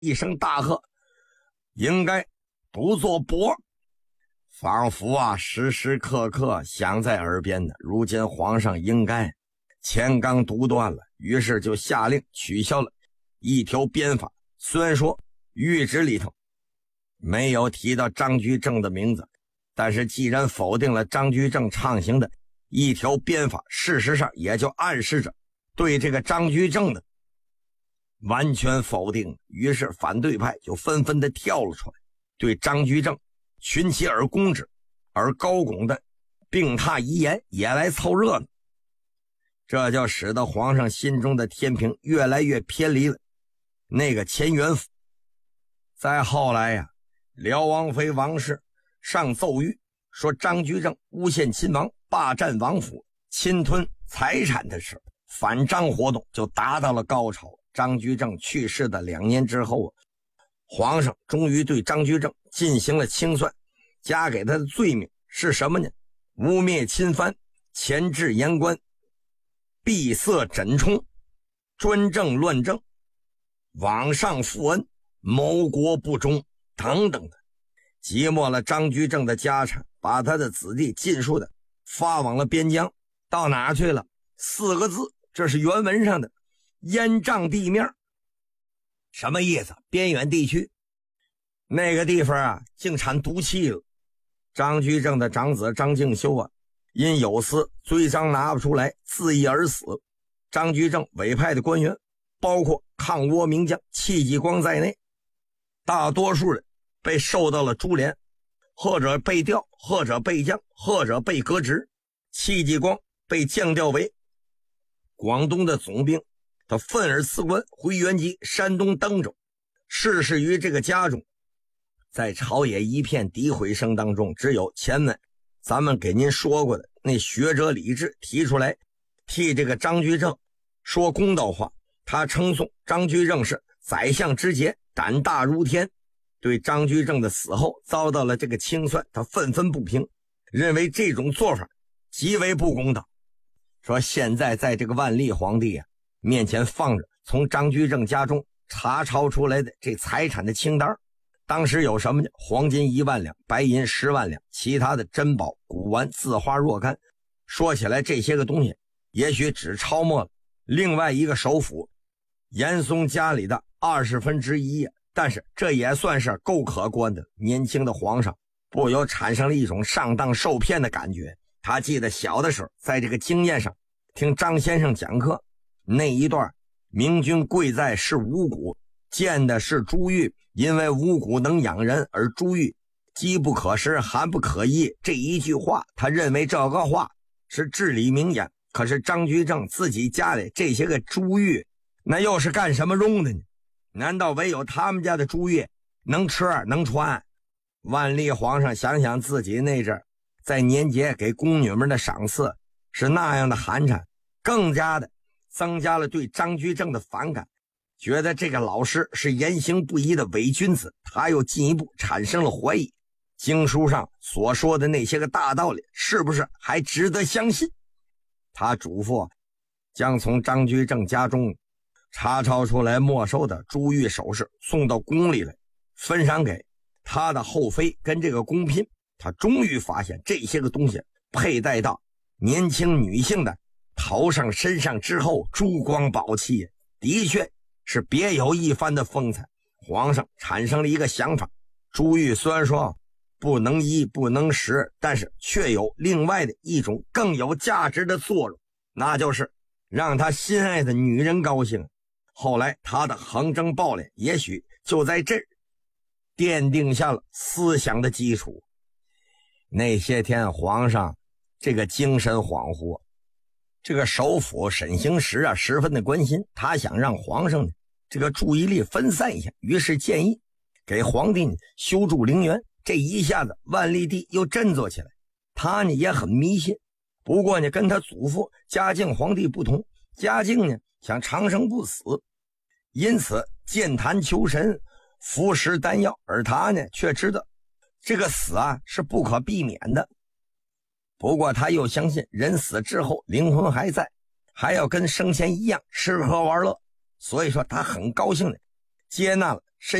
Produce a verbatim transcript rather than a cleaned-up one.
一声大喝，应该不做薄，仿佛啊时时刻刻响在耳边的。如今皇上应该钱刚独断了，于是就下令取消了一条鞭法。虽然说谕旨里头没有提到张居正的名字，但是既然否定了张居正畅行的一条鞭法，事实上也就暗示着对这个张居正的完全否定。于是反对派就纷纷的跳了出来，对张居正群起而攻之，而高拱的病榻遗言也来凑热闹，这就使得皇上心中的天平越来越偏离了那个乾元府。再后来呀、啊，辽王妃王氏上奏谕说张居正诬陷亲王，霸占王府，侵吞财产的事，反张活动就达到了高潮。张居正去世的两年之后，皇上终于对张居正进行了清算，加给他的罪名是什么呢？污蔑亲藩，前置言官，闭塞枕冲，专政乱政，枉上负恩，谋国不忠等等的，即没了张居正的家产，把他的子弟尽数的发往了边疆。到哪去了？四个字，这是原文上的，燕瘴地面。什么意思？边远地区那个地方啊，竟产毒气了。张居正的长子张敬修啊，因有司罪章拿不出来，自缢而死。张居正委派的官员，包括抗倭名将戚继光在内，大多数人被受到了株连，或者被调，或者被降，或者被革职。戚继光被降调为广东的总兵，他愤而辞官，回原籍山东登州，逝世于这个家中。在朝野一片诋毁声当中，只有前面咱们给您说过的那学者李治提出来替这个张居正说公道话。他称颂张居正是宰相之杰，胆大如天，对张居正的死后遭到了这个清算，他愤愤不平，认为这种做法极为不公道。说现在在这个万历皇帝啊面前放着从张居正家中查抄出来的这财产的清单，当时有什么呢？黄金一万两，白银十万两，其他的珍宝古玩字画若干。说起来这些个东西也许只超没了另外一个首辅严嵩家里的二十分之一，但是这也算是够可观的。年轻的皇上不由产生了一种上当受骗的感觉。他记得小的时候在这个经验上听张先生讲课，那一段明君贵在是五谷，见的是珠玉，因为五谷能养人，而珠玉饥不可食，寒不可衣，这一句话他认为这个话是至理名言。可是张居正自己家里这些个珠玉那又是干什么用的呢？难道唯有他们家的珠玉能吃能穿？万历皇上想想自己那阵在年节给宫女们的赏赐是那样的寒碜，更加的增加了对张居正的反感，觉得这个老师是言行不一的伪君子。他又进一步产生了怀疑，经书上所说的那些个大道理是不是还值得相信？他嘱咐将从张居正家中查抄出来没收的珠玉首饰送到宫里来，分赏给他的后妃跟这个宫嫔。他终于发现这些个东西佩戴到年轻女性的头上身上之后，珠光宝气，的确是别有一番的风采。皇上产生了一个想法，珠玉虽然说不能医不能食，但是却有另外的一种更有价值的作用，那就是让他心爱的女人高兴。后来他的横征暴敛也许就在这儿奠定下了思想的基础。那些天皇上这个精神恍惚，这个首辅沈行时啊十分的关心，他想让皇上这个注意力分散一下，于是建议给皇帝修筑陵园。这一下子万历帝又振作起来，他呢也很迷信，不过呢跟他祖父嘉靖皇帝不同，嘉靖呢想长生不死，因此健谈求神，服食丹药，而他呢却知道这个死啊是不可避免的。不过他又相信人死之后灵魂还在，还要跟生前一样吃喝玩乐，所以说他很高兴的接纳了